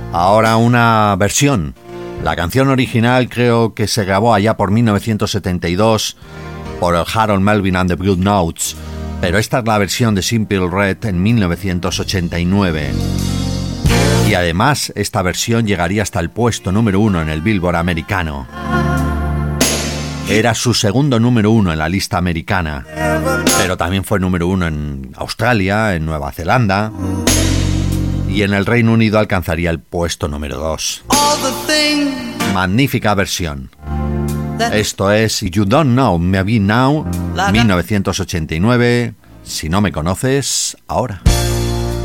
Ahora una versión. La canción original creo que se grabó allá por 1972 por el Harold Melvin and the Blue Notes, pero esta es la versión de Simple Red en 1989. Y además esta versión llegaría hasta el puesto número 1 en el Billboard americano. Era su segundo número 1 en la lista americana, pero también fue número 1 en Australia, en Nueva Zelanda, y en el Reino Unido alcanzaría el puesto número 2. Magnífica versión. Esto es You Don't Know Me Now, 1989. Si no me conoces, ahora.